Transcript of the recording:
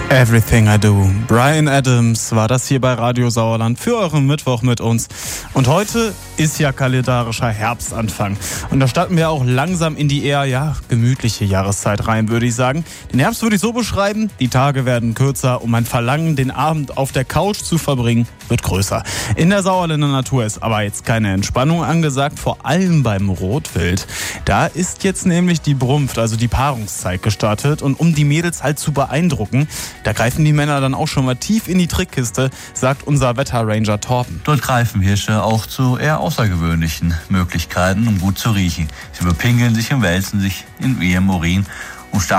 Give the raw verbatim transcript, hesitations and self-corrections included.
Everything I Do. Bryan Adams war das hier bei Radio Sauerland für euren Mittwoch mit uns. Und heute ist ja kalendarischer Herbstanfang. Und da starten wir auch langsam in die eher, ja, gemütliche Jahreszeit rein, würde ich sagen. Den Herbst würde ich so beschreiben, die Tage werden kürzer und mein Verlangen, den Abend auf der Couch zu verbringen, wird größer. In der Sauerländer Natur ist aber jetzt keine Entspannung angesagt, vor allem beim Rotwild. Da ist jetzt nämlich die Brunft, also die Paarungszeit gestartet. Und um die Mädels halt zu beeindrucken, da greifen die Männer dann auch schon mal tief in die Trickkiste, sagt unser Wetterranger Torben. Dort greifen Hirsche auch zu eher außergewöhnlichen Möglichkeiten, um gut zu riechen. Sie bepinkeln sich und wälzen sich in ihrem Urin, um stark